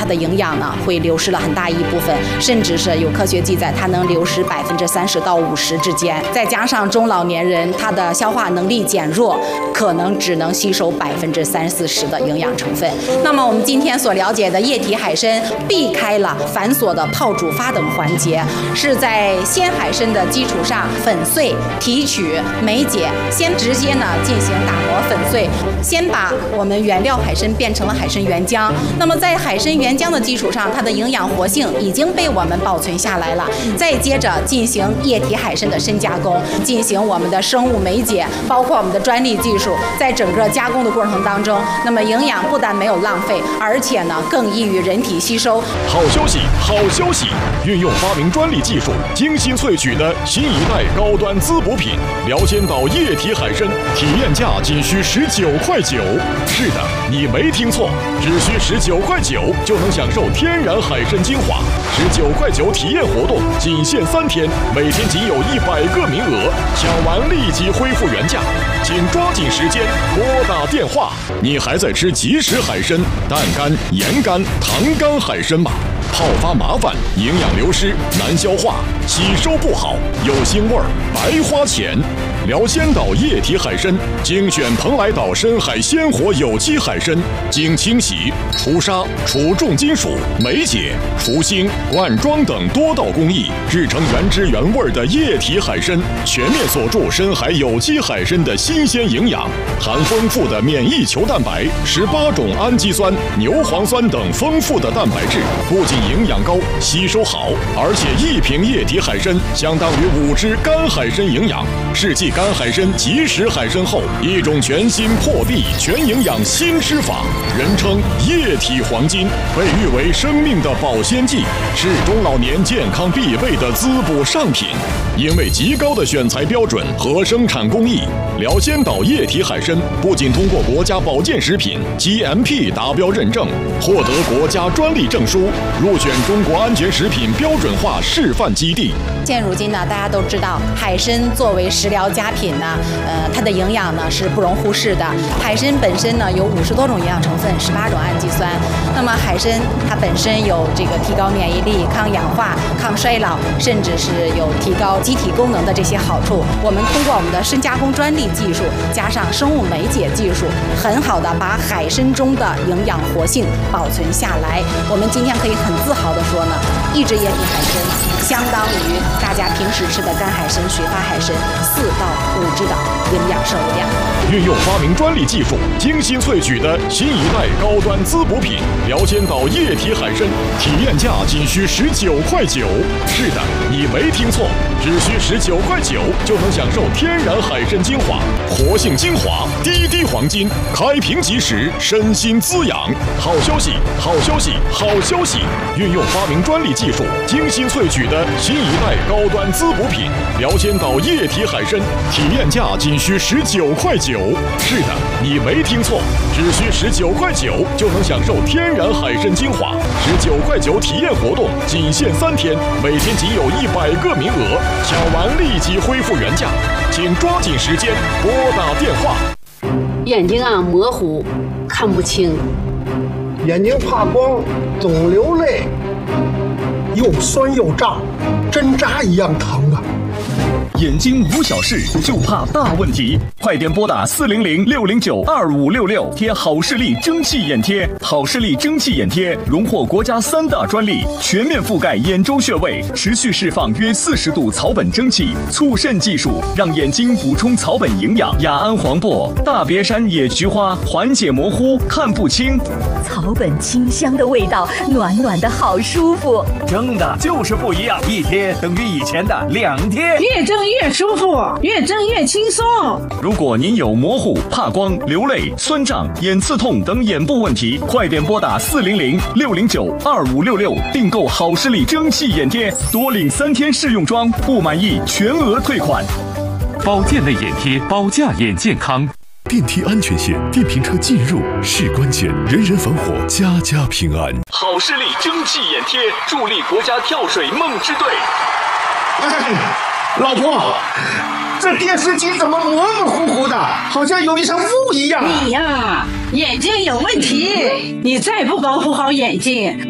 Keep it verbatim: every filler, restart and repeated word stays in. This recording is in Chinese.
它的营养呢会流失了很大一部分，甚至是有科学记载，它能流失百分之三十到五十之间。再加上中老年人他的消化能力减弱，可能只能吸收百分之三四十的营养成分。那么我们今天所了解的液体海参，避开了繁琐的泡、煮、发等环节，是在鲜海参的基础上粉碎、提取、梅解，先直接呢进行打磨粉碎，先把我们原料海参变成了海参原浆。那么在海参原浆的基础上，它的营养活性已经被我们保存下来了。再接着进行液体海参的深加工，进行我们的生物梅解，包括我们的专利技术，在整个加工的过程当中，那么营养不但没有浪费，而且呢更易于人体吸收。 好消息，好消息！运用发明专利技术，精心萃取的新一代高端滋补品辽仙岛液体海参，体验价仅需十九块九。是的，你没听错，只需十九块九就能享受天然海参精华。十九块九体验活动仅限三天，每天仅有一百个名额，抢完立即恢复原价，请抓紧时间拨打电话。你还在吃即食海参、淡干、盐干、糖干海参吗？泡发麻烦，营养流失，难消化，吸收不好，有腥味儿，白花钱。辽仙岛液体海参，精选蓬莱岛深海鲜活有机海参，经清洗、除沙、除重金属、梅解、除腥、灌装等多道工艺，制成原汁原味的液体海参，全面锁住深海有机海参的新鲜营养，含丰富的免疫球蛋白、十八种氨基酸、牛磺酸等丰富的蛋白质，不仅营养高、吸收好，而且一瓶液体海参相当于五只干海参营养，是继干海参、即食海参后一种全新破壁全营养新吃法，人称液体黄金，被誉为生命的保鲜剂，是中老年健康必备的滋补上品。因为极高的选材标准和生产工艺，辽仙岛液体海参不仅通过国家保健食品 G M P 达标认证，获得国家专利证书，入选中国安全食品标准化示范基地。 现如今呢，大家都知道，海参作为食疗佳品呢，呃，它的营养呢是不容忽视的。海参本身呢有五十多种营养成分，十八种氨基酸。那么海参它本身有这个提高免疫力、抗氧化、抗衰老，甚至是有提高机体功能的这些好处。我们通过我们的深加工专利技术，加上生物梅解技术，很好的把海参中的营养活性保存下来。我们今天可以很自豪的说呢，一只液体海参相当于大家平时吃的干海参、雪发海参四到五只的营养摄入量。 运用发明专利技术，精心萃取的新一代高端滋补品辽仙岛液体海参，体验价仅需十九块九。是的，你没听错，只需十九块九就能享受天然海参精华，活性精华，滴滴黄金，开瓶即食，身心滋养。好消息，好消息，好消息！运用发明专利技术，精心萃取的新一代高端滋补品辽仙岛液体海参，体验价仅需十九块九。是的，你没听错，只需十九块九就能享受天然海参精华。十九块九体验活动仅限三天，每天仅有一百个名额，抢完立即恢复原价，请抓紧时间拨打电话。 眼睛啊模糊，看不清， 眼睛怕光，总流泪，又酸又胀，针扎一样疼啊！ 眼睛无小事，就怕大问题。快点拨打四零零六零九二五六六，贴好视力蒸汽眼贴。好视力蒸汽眼贴荣获国家三大专利，全面覆盖眼周穴位，持续释放约四十度草本蒸汽，促渗技术让眼睛补充草本营养。雅安黄柏、大别山野菊花缓解模糊看不清， 草本清香的味道，暖暖的好舒服。 蒸的就是不一样，一贴等于以前的两贴， 越蒸越舒服，越蒸越轻松。 如果您有模糊、怕光、流泪、酸胀、眼刺痛等眼部问题，快点拨打四零零六零九二五六六订购好视力蒸汽眼贴，多领三天试用装，不满意全额退款。 保健类眼贴，保驾眼健康。 电梯安全线，电瓶车进入是关键，人人防火，家家平安。 好视力蒸汽眼贴，助力国家跳水梦之队。 哎，老婆，这电视机怎么模模糊糊的，好像有一层雾一样？ 你呀，眼睛有问题，你再不保护好眼睛，